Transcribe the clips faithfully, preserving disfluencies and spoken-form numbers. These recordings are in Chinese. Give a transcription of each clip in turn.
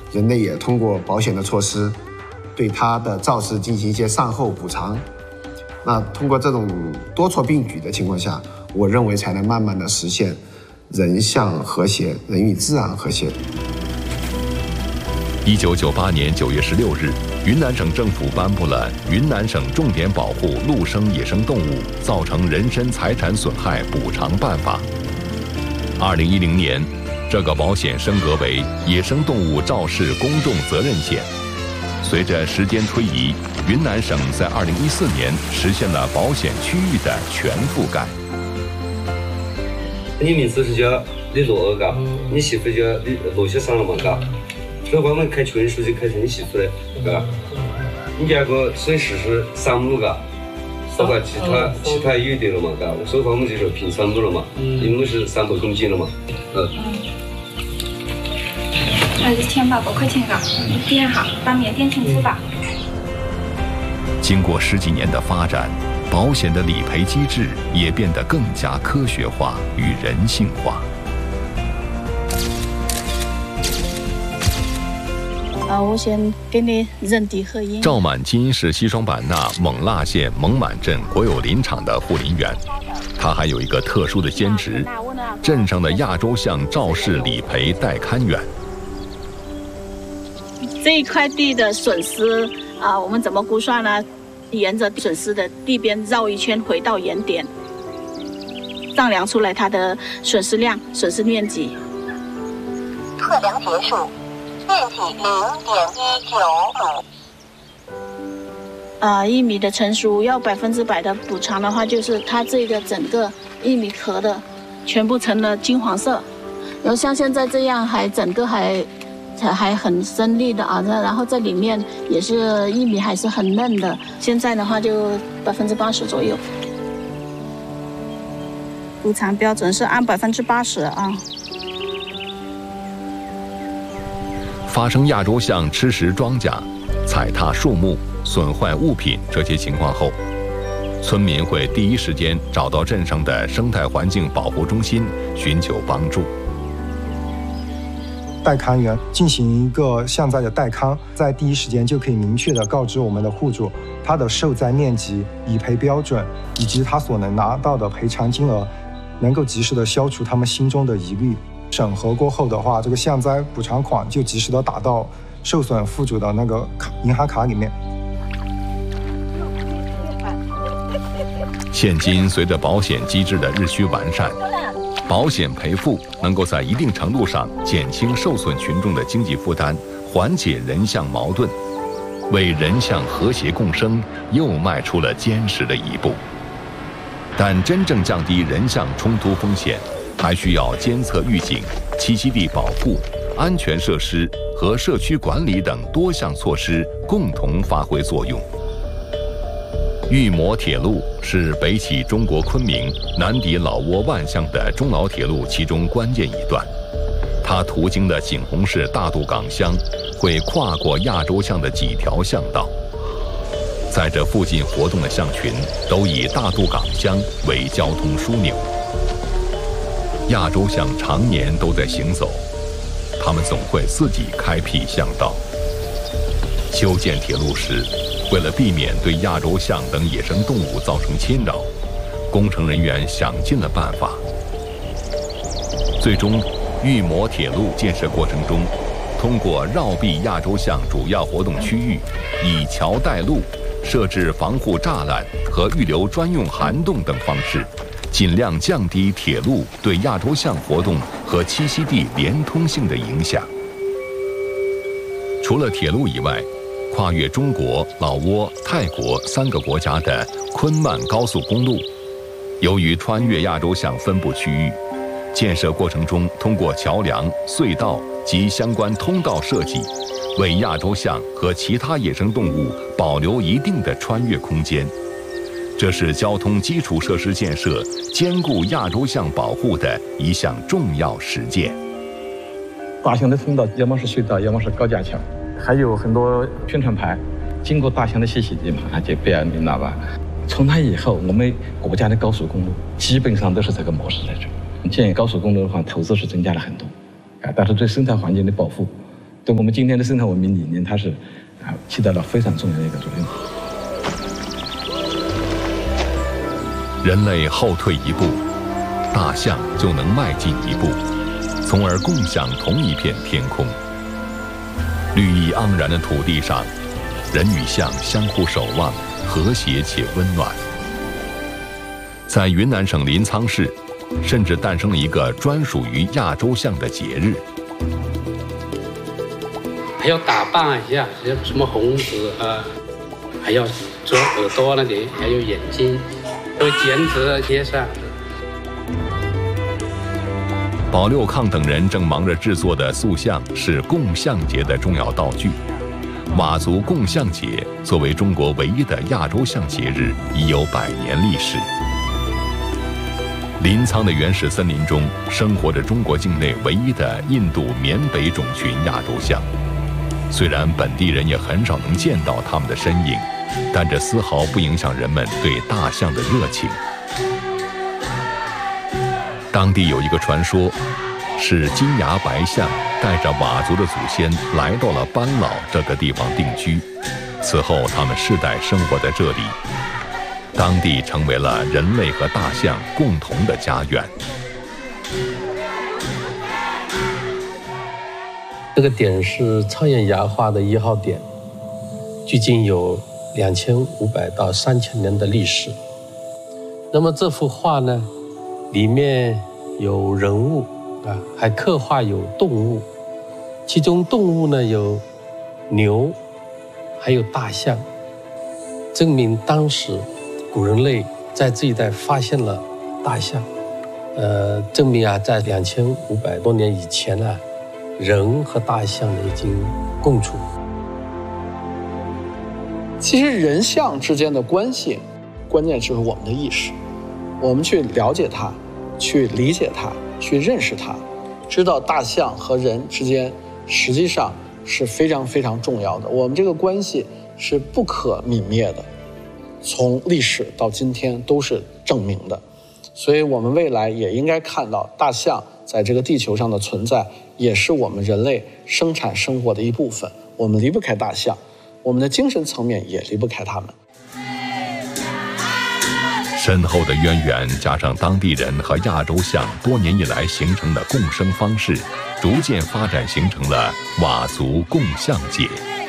人类也通过保险的措施，对它的肇事进行一些善后补偿。那通过这种多措并举的情况下，我认为才能慢慢的实现人象和谐，人与自然和谐。 一九九八年九月十六日，云南省政府颁布了《云南省重点保护陆生野生动物造成人身财产损害补偿办法》。二零一零年，这个保险升格为野生动物肇事公众责任险。随着时间推移，云南省在二零一四年实现了保险区域的全覆盖。 你名字是叫李洛嘎，你媳妇叫李罗先生了嘛嘎？所以我们开群书就开成你媳妇的，嘎。你家个损失是三亩嘎，包括其他其他有的了嘛嘎。所以我们就说平三亩了嘛，因为是三百公斤了嘛，嗯。 那就填吧，五块钱嘎，你点哈，把面点清楚吧。 经过十几年的发展，保险的理赔机制也变得更加科学化与人性化。 啊，我先给你人体合影。 赵满金是西双版纳勐腊县勐满镇国有林场的护林员，他还有一个特殊的兼职，镇上的亚洲象肇事理赔代看员。 这一块地的损失啊，我们怎么估算呢？沿着损失的地边绕一圈，回到原点，丈量出来它的损失量、损失面积。 测量结束，面积零点一九亩。 啊，一米的成熟要百分之百的补偿的话，就是它这个整个一米壳的全部成了金黄色，然后像现在这样还整个还。还很深绿的啊，然后在里面也是玉米还是很嫩的。现在的话就百分之八十左右，补偿标准是按百分之八十啊。 发生亚洲象吃食庄稼、踩踏树木、损坏物品这些情况后，村民会第一时间找到镇上的生态环境保护中心寻求帮助。 代看员进行一个象灾的代看，在第一时间就可以明确的告知我们的户主他的受灾面积、理赔标准以及他所能拿到的赔偿金额，能够及时的消除他们心中的疑虑。审核过后的话，这个象灾补偿款就及时的打到受损户主的那个卡银行卡里面。 现今随着保险机制的日趋完善，保险赔付能够在一定程度上减轻受损群众的经济负担，缓解人象矛盾，为人象和谐共生又迈出了坚实的一步。但真正降低人象冲突风险，还需要监测预警、栖息地保护、安全设施和社区管理等多项措施共同发挥作用。玉摩铁路是北起中国昆明、南抵老挝万象的中老铁路其中关键一段，它途经的景洪市大渡港乡，会跨过亚洲象的几条象道。在这附近活动的象群都以大渡港乡为交通枢纽。亚洲象常年都在行走，它们总会自己开辟象道。修建铁路时，为了避免对亚洲象等野生动物造成侵扰，工程人员想尽了办法。最终，玉摩铁路建设过程中，通过绕避亚洲象主要活动区域，以桥带路、设置防护栅栏和预留专用涵洞等方式，尽量降低铁路对亚洲象活动和栖息地连通性的影响。除了铁路以外，跨越中国、老挝、泰国三个国家的昆曼高速公路，由于穿越亚洲象分布区域，建设过程中通过桥梁、隧道及相关通道设计，为亚洲象和其他野生动物保留一定的穿越空间。这是交通基础设施建设兼顾亚洲象保护的一项重要实践。 大象的通道要么是隧道，要么是高架桥，还有很多宣传牌，经过大象的栖息地嘛，就不要你知道吧？从那以后，我们国家的高速公路基本上都是这个模式在这。建高速公路的话，投资是增加了很多，啊，但是对生态环境的保护， 对我们今天的生态文明理念，它是啊起到了非常重要的一个作用。 人类后退一步，大象就能迈进一步，从而共享同一片天空。绿意盎然的土地上，人与象相互守望，和谐且温暖。在云南省临沧市，甚至诞生了一个专属于亚洲象的节日。 还要打扮一下，什么红子啊，还要做耳朵那里，还有眼睛，都剪纸贴上。 保六抗等人正忙着制作的塑像是供象节的重要道具。佤族供象节作为中国唯一的亚洲象节日，已有百年历史。临沧的原始森林中，生活着中国境内唯一的印度缅北种群亚洲象。虽然本地人也很少能见到它们的身影，但这丝毫不影响人们对大象的热情。当地有一个传说，是金牙白象带着佤族的祖先来到了班老这个地方定居，此后他们世代生活在这里，当地成为了人类和大象共同的家园。 这个点是超岩崖画的一号点，距今有两千五百到三千年的历史。那么这幅画呢，里面有人物啊，还刻画有动物，其中动物呢有牛，还有大象，证明当时古人类在这一带发现了大象。呃，证明啊，在两千五百多年以前啊，人和大象呢已经共处。 其实人象之间的关系，关键就是我们的意识，我们去了解它，去理解它，去认识它，知道大象和人之间实际上是非常非常重要的，我们这个关系是不可泯灭的，从历史到今天都是证明的。所以我们未来也应该看到大象在这个地球上的存在，也是我们人类生产生活的一部分，我们离不开大象，我们的精神层面也离不开它们。 深厚的渊源加上当地人和亚洲象多年以来形成的共生方式，逐渐发展形成了佤族供象节。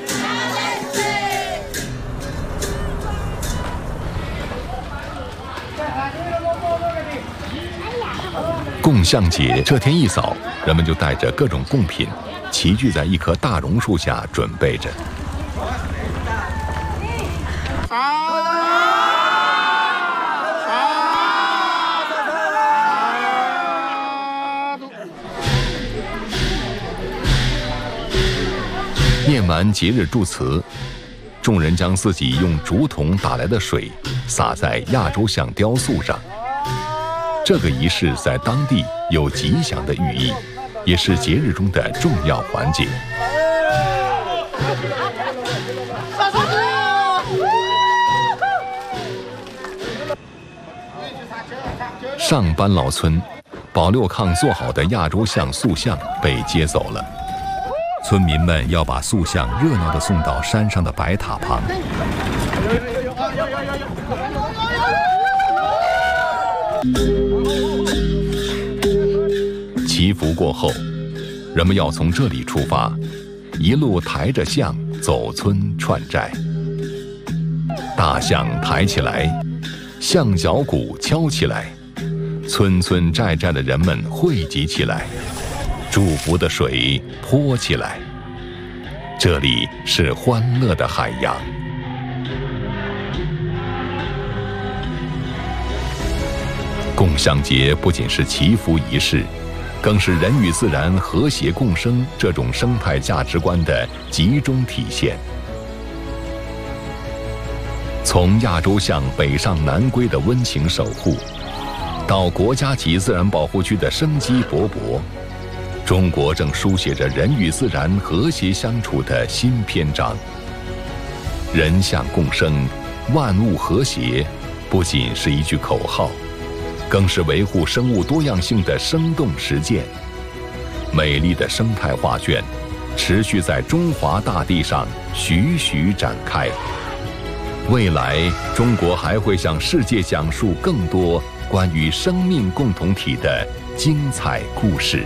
供象节这天一早，人们就带着各种贡品，齐聚在一棵大榕树下准备着。念完节日祝词，众人将自己用竹筒打来的水洒在亚洲象雕塑上。这个仪式在当地有吉祥的寓意，也是节日中的重要环节。上班老村，保六抗做好的亚洲象塑像被接走了。村民们要把塑像热闹地送到山上的白塔旁。祈福过后，人们要从这里出发，一路抬着象走村串寨。大象抬起来，象脚鼓敲起来，村村寨寨的人们汇集起来，祝福的水泼起来。这里是欢乐的海洋。供象节不仅是祈福仪式，更是人与自然和谐共生这种生态价值观的集中体现。从亚洲象北上南归的温情守护，到国家级自然保护区的生机勃勃，中国正书写着人与自然和谐相处的新篇章。人象共生，万物和谐，不仅是一句口号，更是维护生物多样性的生动实践。美丽的生态画卷， 持续在中华大地上徐徐展开。未来，中国还会向世界讲述更多关于生命共同体的精彩故事。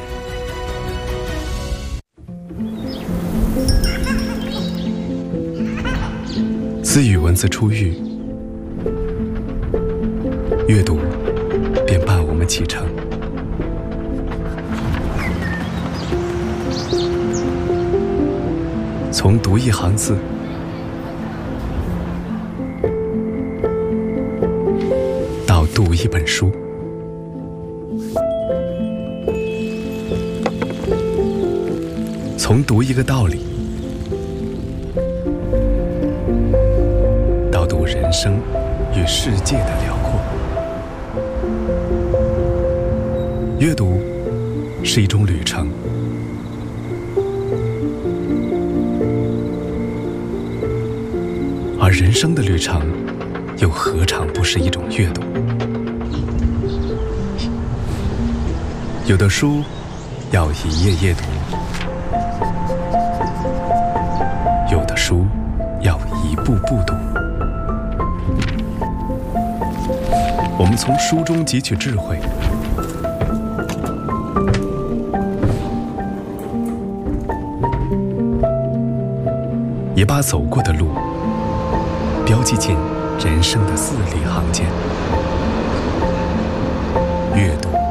自与文字初遇，阅读便伴我们启程。从读一行字，到读一本书，从读一个道理，到读人生与世界的辽阔。阅读是一种旅程，而人生的旅程又何尝不是一种阅读？有的书要一页页读，有的书要一步步读。我们从书中汲取智慧，也把走过的路标记进人生的字里行间。阅读